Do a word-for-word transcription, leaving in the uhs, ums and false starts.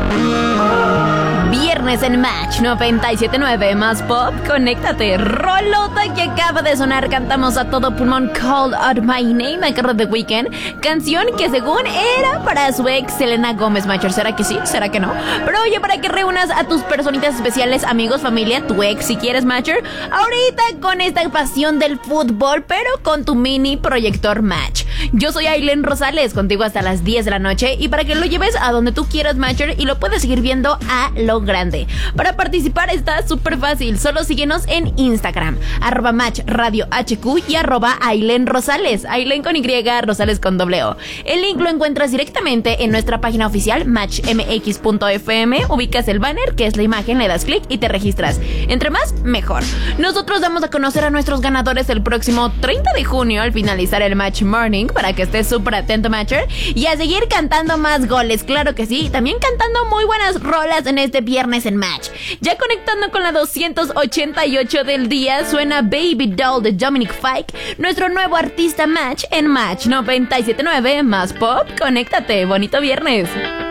Viernes en Match noventa y siete punto nueve más pop, conéctate. Rolota que acaba de sonar, cantamos a todo pulmón, Call Out My Name, a cargo de Weeknd. Canción que según era para su ex Selena Gómez, Matcher. ¿Será que sí? ¿Será que no? Pero oye, para que reúnas a tus personitas especiales, amigos, familia, tu ex si quieres, Matcher, ahorita con esta pasión del fútbol, pero con tu mini proyector Match. Yo soy Ailén Rosales, contigo hasta las diez de la noche, y para que lo lleves a donde tú quieras, Matcher, y lo puedes seguir viendo a lo grande. Para participar está súper fácil, solo síguenos en Instagram, arroba Match Radio H Q y arroba Ailén Rosales, Ailén con Y, Rosales con doble O. El link lo encuentras directamente en nuestra página oficial match m x punto f m, ubicas el banner, que es la imagen, le das clic y te registras. Entre más, mejor. Nosotros damos a conocer a nuestros ganadores el próximo treinta de junio al finalizar el Match Morning, para que estés súper atento, Matcher, y a seguir cantando más goles, claro que sí, también cantando muy buenas rolas en este viernes en Match. Ya conectando con la doscientos ochenta y ocho del día, suena Baby Doll de Dominic Fike, nuestro nuevo artista Match en Match noventa y siete punto nueve más pop, conéctate, bonito viernes.